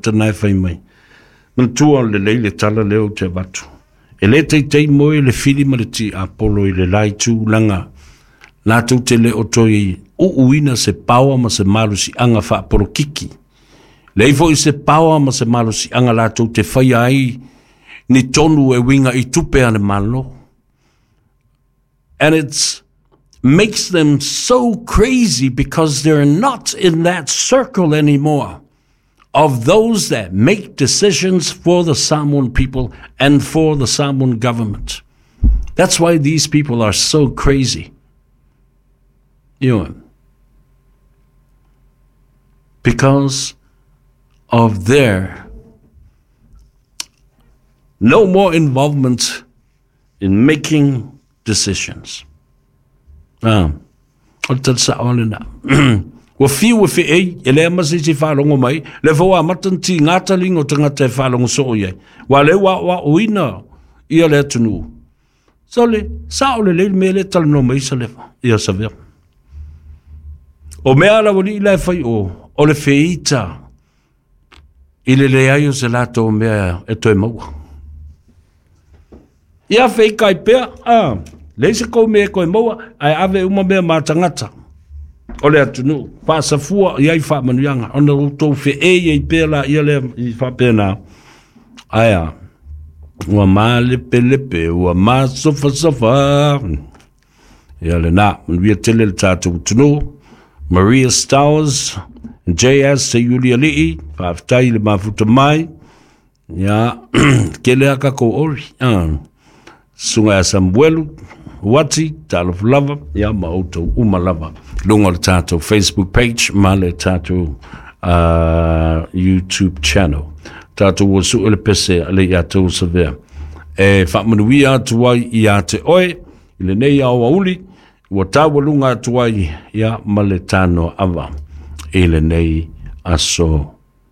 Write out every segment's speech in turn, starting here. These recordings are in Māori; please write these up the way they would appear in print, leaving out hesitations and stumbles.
tanai whai mai. Man tua le leile tala leo te watu. E le tei moe le fili ma le ti Apollo i le lai tū langa. Lātou te le otoi uina se paua ma se malu si anga wha aporo kiki. Leifo i se paua ma se malu si anga lātou te whai ai ni tonu e winga i tupe ane malo. And it makes them so crazy because they're not in that circle anymore of those that make decisions for the Samoan people and for the Samoan government. That's why these people are so crazy. You know, because of their no more involvement in making decisions. Wa fiu e fei, e lea masi si whalongo mai, le fua matanti ngātalingo tangata e whalongo so ye. Wa le wa uina, ia le tunu. So le, sao le me le talino mai sa le, ia sa vea. O mea la wani ila e whai o le feita, i le aio se lato o mea e toi maua. Ia whai kai pea, leise kou mea koe maua, ai ave uma mea mātangata. O le atunu, whaasafua iai wha manuianga, ona utou whi ei pēla ia le i wha pēna. Aia, ua mā lepe, ua mā sofa. Ia le nā, manuia tele le tātou tunu, Maria Stowers, J.S. te Yulia Li'i, whaaftai le mafuta mai, ia, kele aka ko ori, sunga Samuelu, Wati, Talof Lava, ia mautou umalava. Lunga le tātou Facebook page, ma le tātou YouTube channel. Tātou wa su ele pese ale ia tau savea. E whamanuia atuai i a te oe, i le nei au auli, ua tāua lunga atuai ia ma le tāno awa, i le nei aso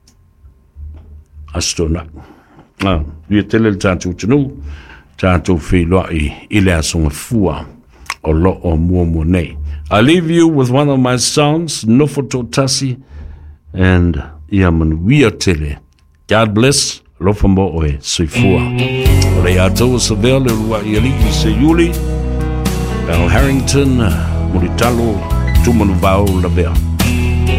na. Ia tele le tātou tanu, tātou whiloa i le asonga fua o lo o mua nei. I leave you with one of my songs, Nofoto Tasi, and Iamanuia Tele. God bless, lofa mo oe, soifua. O le atou savea le rua i aliki se Yuli, Bell Harrington, Muritalo, Tumanu Vau la vea.